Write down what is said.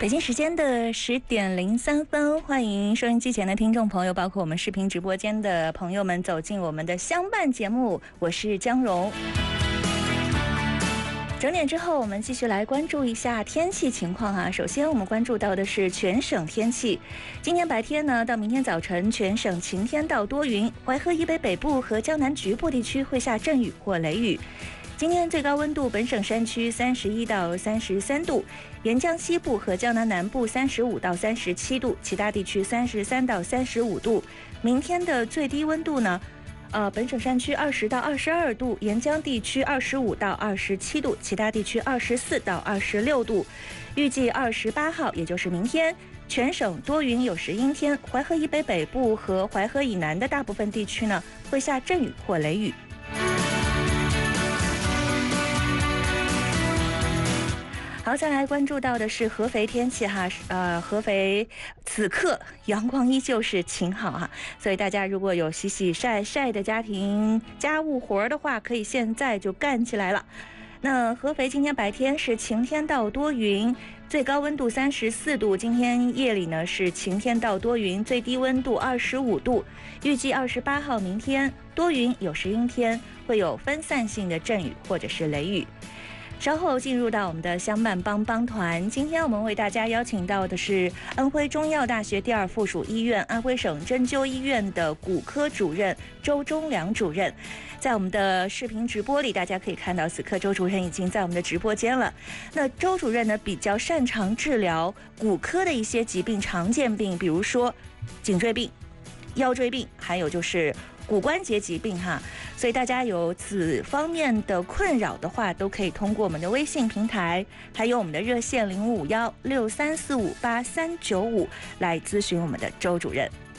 北京时间的10:03，欢迎收音机前的听众朋友，包括我们视频直播间的朋友们走进我们的相伴节目，我是江蓉。整点之后，我们继续来关注一下天气情况啊。首先，我们关注到的是全省天气。今天白天呢，到明天早晨，全省晴天到多云，淮河以北北部和江南局部地区会下阵雨或雷雨。今天最高温度，本省山区31到33度，沿江西部和江南南部35到37度，其他地区33到35度。明天的最低温度呢，本省山区20到22度，沿江地区25到27度，其他地区24到26度。预计28号，也就是明天，全省多云有时阴天，淮河以北北部和淮河以南的大部分地区呢，会下阵雨或雷雨。好，再来关注到的是合肥天气哈，合肥此刻阳光依旧是晴好哈，所以大家如果有洗洗晒晒的家庭家务活的话，可以现在就干起来了。那合肥今天白天是晴天到多云，最高温度34度，今天夜里呢是晴天到多云，最低温度25度。预计28号明天多云有时阴天，会有分散性的阵雨或者是雷雨。稍后进入到我们的相伴帮帮团，今天我们为大家邀请到的是安徽中药大学第2附属医院、安徽省针灸医院的骨科主任周忠良主任。在我们的视频直播里，大家可以看到此刻周主任已经在我们的直播间了。那周主任呢，比较擅长治疗骨科的一些疾病、常见病，比如说颈椎病、腰椎病，还有就是骨关节疾病哈，所以大家有此方面的困扰的话，都可以通过我们的微信平台，还有我们的热线055163458395来咨询我们的周主任。